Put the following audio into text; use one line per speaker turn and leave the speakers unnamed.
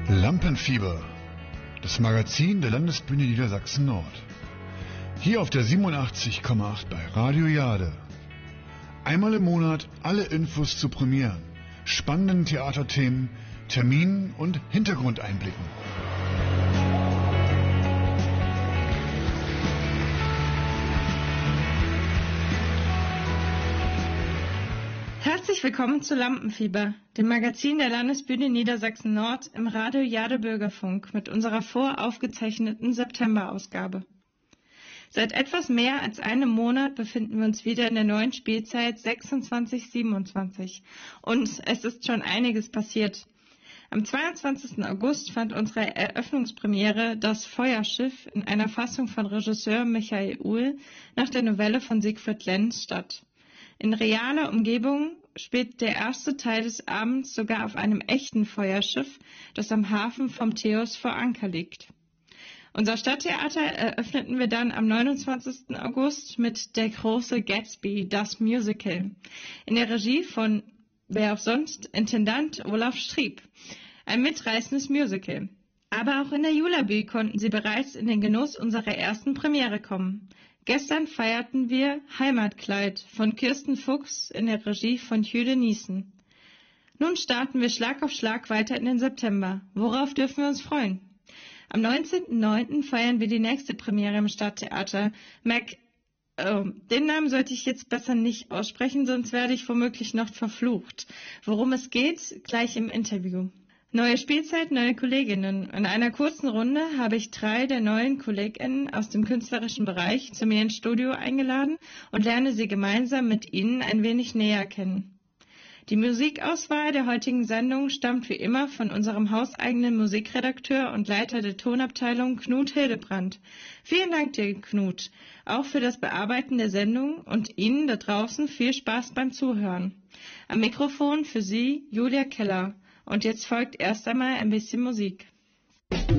Lampenfieber, das Magazin der Landesbühne Niedersachsen-Nord. Hier auf der 87,8 bei Radio Jade. Einmal im Monat alle Infos zu Premieren, spannenden Theaterthemen, Terminen und Hintergrundeinblicken.
Herzlich willkommen zu Lampenfieber, dem Magazin der Landesbühne Niedersachsen-Nord im Radio Jade Bürgerfunk mit unserer voraufgezeichneten September-Ausgabe. Seit etwas mehr als einem Monat befinden wir uns wieder in der neuen Spielzeit 26/27 und es ist schon einiges passiert. Am 22. August fand unsere Eröffnungspremiere Das Feuerschiff in einer Fassung von Regisseur Michael Uhl nach der Novelle von Siegfried Lenz statt. In realer Umgebung spielt der erste Teil des Abends sogar auf einem echten Feuerschiff, das am Hafen vom Teos vor Anker liegt. Unser Stadttheater eröffneten wir dann am 29. August mit Der große Gatsby, das Musical, in der Regie von, wer auch sonst, Intendant Olaf Strieb. Ein mitreißendes Musical. Aber auch in der Julabü konnten Sie bereits in den Genuss unserer ersten Premiere kommen. Gestern feierten wir Heimatkleid von Kirsten Fuchs in der Regie von Jüde Niesen. Nun starten wir Schlag auf Schlag weiter in den September. Worauf dürfen wir uns freuen? Am 19.09. feiern wir die nächste Premiere im Stadttheater. Den Namen sollte ich jetzt besser nicht aussprechen, sonst werde ich womöglich noch verflucht. Worum es geht, gleich im Interview. Neue Spielzeit, neue Kolleginnen. In einer kurzen Runde habe ich 3 der neuen KollegInnen aus dem künstlerischen Bereich zu mir ins Studio eingeladen und lerne sie gemeinsam mit ihnen ein wenig näher kennen. Die Musikauswahl der heutigen Sendung stammt wie immer von unserem hauseigenen Musikredakteur und Leiter der Tonabteilung Knut Hildebrandt. Vielen Dank dir, Knut, auch für das Bearbeiten der Sendung und Ihnen da draußen viel Spaß beim Zuhören. Am Mikrofon für Sie Julia Keller. Und jetzt folgt erst einmal ein bisschen Musik.